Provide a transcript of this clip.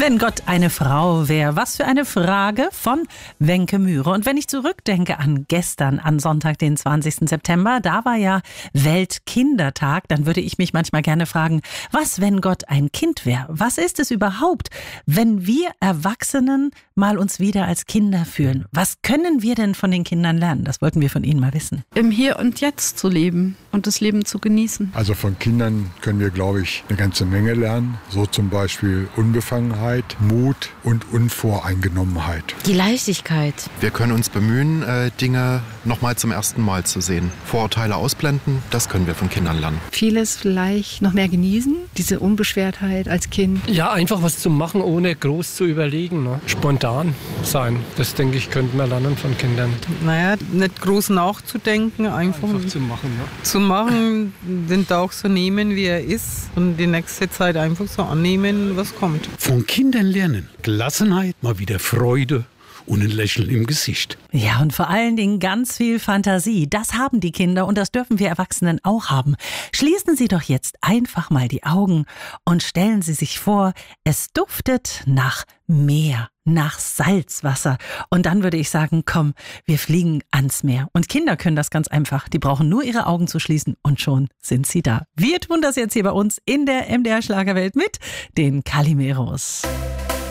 Wenn Gott eine Frau wäre, was für eine Frage von Wenke Mühre. Und wenn ich zurückdenke an gestern, an Sonntag, den 20. September, da war ja Weltkindertag, dann würde ich mich manchmal gerne fragen, was, wenn Gott ein Kind wäre? Was ist es überhaupt, wenn wir Erwachsenen mal uns wieder als Kinder fühlen? Was können wir denn von den Kindern lernen? Das wollten wir von Ihnen mal wissen. Im Hier und Jetzt zu leben und das Leben zu genießen. Also von Kindern können wir, glaube ich, eine ganze Menge lernen. So zum Beispiel Unbefangenheit, Mut und Unvoreingenommenheit. Die Leichtigkeit. Wir können uns bemühen, Dinge nochmal zum ersten Mal zu sehen. Vorurteile ausblenden, das können wir von Kindern lernen. Vieles vielleicht noch mehr genießen, diese Unbeschwertheit als Kind. Ja, einfach was zu machen, ohne groß zu überlegen. Ne? Spontan sein, das denke ich, könnten wir lernen von Kindern. Naja, nicht groß nachzudenken, einfach zu machen. Ne? Zu machen, den Tag so nehmen, wie er ist und die nächste Zeit einfach so annehmen, was kommt. Von Kindern lernen. Gelassenheit, mal wieder Freude und ein Lächeln im Gesicht. Ja, und vor allen Dingen ganz viel Fantasie. Das haben die Kinder und das dürfen wir Erwachsenen auch haben. Schließen Sie doch jetzt einfach mal die Augen und stellen Sie sich vor, es duftet nach Meer, nach Salzwasser. Und dann würde ich sagen, komm, wir fliegen ans Meer. Und Kinder können das ganz einfach. Die brauchen nur ihre Augen zu schließen und schon sind sie da. Wir tun das jetzt hier bei uns in der MDR Schlagerwelt mit den Calimeros.